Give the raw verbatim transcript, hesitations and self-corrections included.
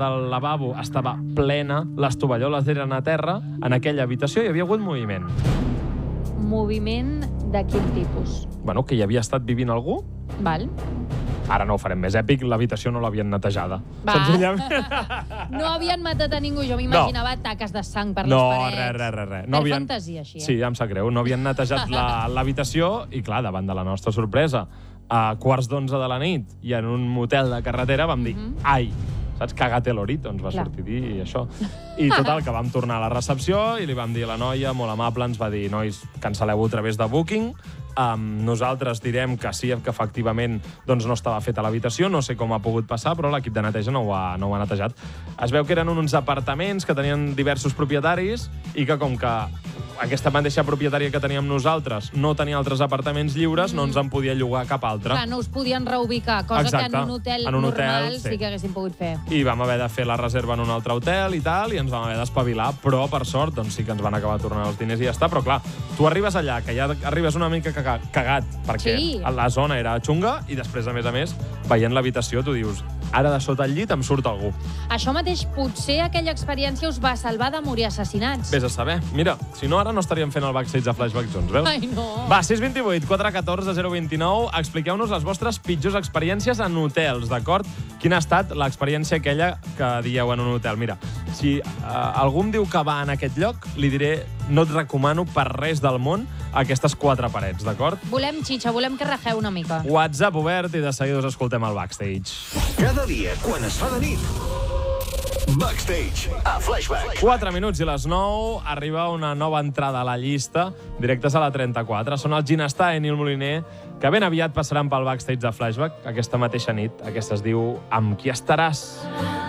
del lavabo estava plena, les tovalloles eren a terra, en aquella habitació hi havia hagut moviment. Moviment de quin tipus? Bueno, que hi havia estat vivint algú. Val. Ara no ho farem més èpic, l'habitació no l'havien netejada. Va. Senzillament. No havien matat a ningú, jo m'imaginava no. taques de sang per no, les parets. No, res, res, res. res. Per no havien... fantasia, així. Eh? Sí, ja em sap greu. No havien netejat l'habitació i, clar, davant de la nostra sorpresa, a quarts d'onze de la nit i en un motel de carretera vam dir, mm -hmm. ai, saps, cagate l'orito, ens va Clar. sortir dir això. I total, que vam tornar a la recepció i li vam dir a la noia, molt amable, ens va dir, nois, cancel·leu-ho a través de Booking, um, nosaltres direm que sí, que efectivament doncs, no estava feta l'habitació, no sé com ha pogut passar, però l'equip de neteja no ho, ha, no ho ha netejat. Es veu que eren uns apartaments que tenien diversos propietaris i que com que aquesta mateixa propietària que teníem nosaltres no tenia altres apartaments lliures, mm. no ens en podia llogar cap altre. Clar, no us podien reubicar, cosa Exacte. que en un hotel en un normal hotel, sí. sí que haguessin pogut fer. I vam haver de fer la reserva en un altre hotel i tal, i ens vam haver d'espavilar, però per sort doncs sí que ens van acabar tornant els diners i ja està. Però clar, tu arribes allà, que ja arribes una mica cagat, cagat perquè sí. la zona era xunga, i després, a més a més, veient l'habitació, tu dius, ara de sota el llit em surt algú. Això mateix, potser aquella experiència us va salvar de morir assassinats. Vés a saber. Mira, si no, ara no estaríem fent el backstage de Flashback Jones, veus? Ai, no. Va, sis vint vuit, quatre un quatre, zero dos nou, expliqueu-nos les vostres pitjors experiències en hotels, d'acord? Quina ha estat l'experiència aquella que dieu en un hotel? Mira, si uh, algú em diu que va en aquest lloc, li diré, no et recomano per res del món aquestes quatre parets, d'acord? Volem xitxa, volem que rajeu una mica. WhatsApp obert i de seguida us escoltem al backstage. Cada dia, quan es fa de nit, Backstage, a Flashback. quatre minuts i les nou, arriba una nova entrada a la llista, directes a la trenta-quatre. Són el Ginestar i Nil Moliner, que ben aviat passaran pel Backstage de Flashback aquesta mateixa nit. Aquesta es diu Amb qui estaràs?